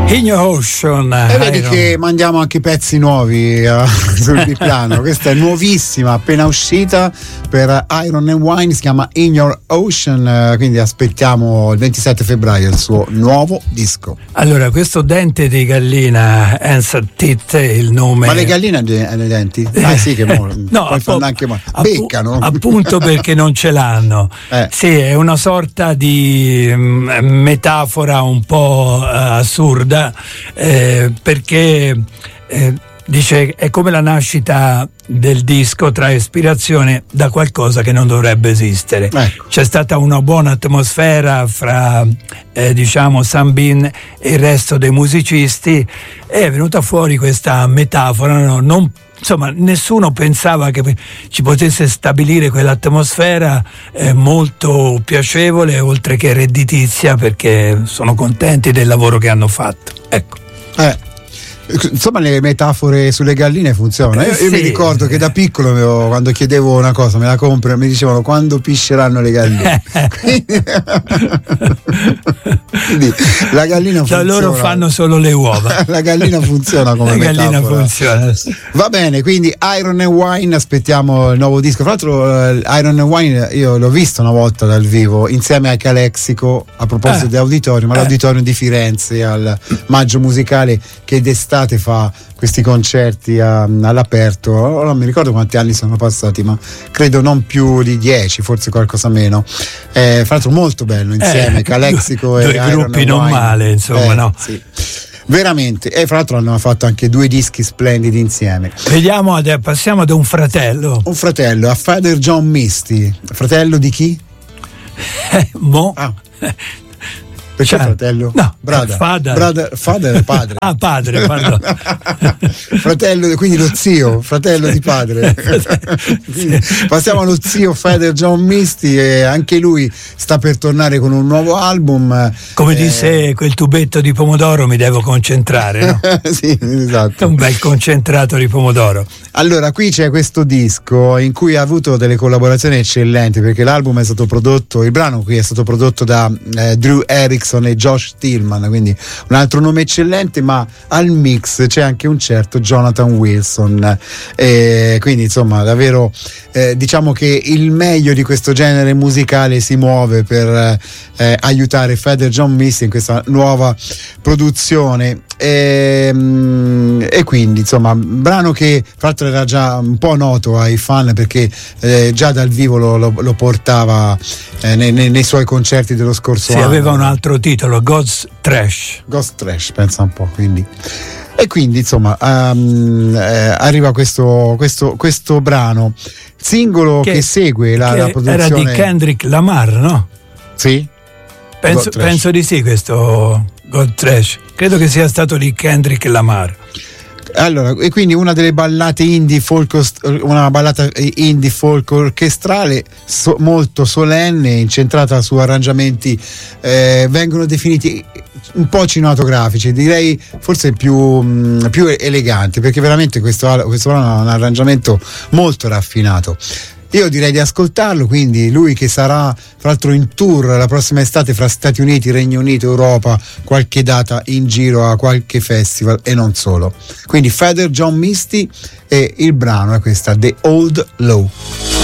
In Your Ocean. E vedi che mandiamo anche pezzi nuovi sul biplano. Questa è nuovissima, appena uscita per Iron and Wine, si chiama In Your Ocean, quindi aspettiamo il 27 febbraio il suo nuovo disco. Allora, questo dente di gallina, Answer Teeth è il nome. Ma le galline hanno i denti? Ah sì, che no, poi fanno anche beccano. Appunto perché non ce l'hanno. Sì, è una sorta di metafora un po' assurda, perché dice è come la nascita del disco trae ispirazione da qualcosa che non dovrebbe esistere. Ecco. C'è stata una buona atmosfera fra diciamo Sam Bean e il resto dei musicisti, e è venuta fuori questa metafora, no? Insomma, nessuno pensava che ci potesse stabilire quell'atmosfera molto piacevole, oltre che redditizia, perché sono contenti del lavoro che hanno fatto. Ecco. Insomma, le metafore sulle galline funzionano. Io mi ricordo che da piccolo, quando chiedevo una cosa, me la compro, mi dicevano quando pisceranno le galline. Quindi la gallina funziona. Loro fanno solo le uova. La gallina funziona come metafora. Gallina funziona. Va bene, quindi Iron and Wine, aspettiamo il nuovo disco. Tra l'altro Iron and Wine io l'ho visto una volta dal vivo insieme a Calexico, a proposito di auditorium, all'auditorium di Firenze, al Maggio Musicale, che d'estate fa questi concerti all'aperto. Non mi ricordo quanti anni sono passati, ma credo non più di 10, forse qualcosa meno. Fra l'altro molto bello insieme Calexico e due gruppi non male, insomma, no? Sì. Veramente, e fra l'altro hanno fatto anche 2 dischi splendidi insieme. Vediamo, passiamo ad un fratello. Un fratello, a Father John Misty. Fratello di chi? Perché fratello? No, father è padre. Padre, pardon. Fratello, quindi lo zio, fratello di padre. Quindi passiamo allo zio Father John Misty, e anche lui sta per tornare con un nuovo album. Come disse quel tubetto di pomodoro, mi devo concentrare, no? Sì, esatto. Un bel concentrato di pomodoro. Allora, qui c'è questo disco in cui ha avuto delle collaborazioni eccellenti, perché l'album è stato prodotto, il brano qui è stato prodotto da Drew Erickson e Josh Tillman, quindi un altro nome eccellente, ma al mix c'è anche un certo Jonathan Wilson, quindi insomma davvero diciamo che il meglio di questo genere musicale si muove per aiutare Father John Misty in questa nuova produzione, e quindi insomma brano che fra l'altro era già un po' noto ai fan, perché già dal vivo lo portava nei suoi concerti dello scorso anno. Aveva un altro titolo, Ghost Trash, pensa un po', quindi. E quindi insomma arriva questo brano singolo che segue la produzione. Era di Kendrick Lamar, no? Sì? Penso di sì, questo God Trash. Credo che sia stato di Kendrick Lamar. Allora, e quindi una delle ballate indie folk, una ballata indie folk orchestrale molto solenne, incentrata su arrangiamenti vengono definiti un po' cinematografici, direi forse più eleganti, perché veramente questo brano ha un arrangiamento molto raffinato. Io direi di ascoltarlo, quindi lui che sarà tra l'altro in tour la prossima estate fra Stati Uniti, Regno Unito, Europa, qualche data in giro a qualche festival e non solo. Quindi Father John Misty, e il brano è questa, The Old Law.